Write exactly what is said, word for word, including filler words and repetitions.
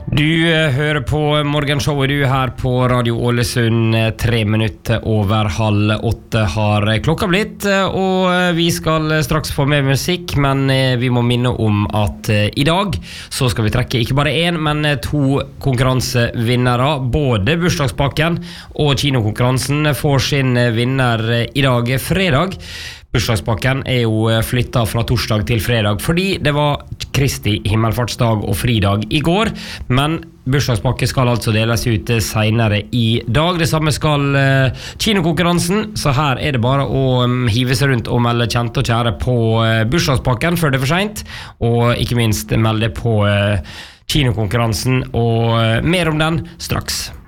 Du hører på morgenshowet du her på Radio Ålesund. Tre minutter over halv åtte har klokka blitt, og vi skal straks få med musikk, men vi må minne om at i dag så skal vi trekke ikke bare en, men to konkurransevinnere. Både bursdagspakken og kinokonkurransen får sin vinner i dag, fredag. Bursdagspakken er jo flyttet fra torsdag til fredag fordi det var Kristi himmelfartsdag og fridag i går, men bursdagspakke skal altså deles ut senere i dag. Det samme skal uh, kinokonkurransen, så her er det bare å um, hive seg rundt og melde kjente og kjære på uh, bursdagspakken før det er for sent, og ikke minst melde på uh, kinokonkurransen, og uh, mer om den straks.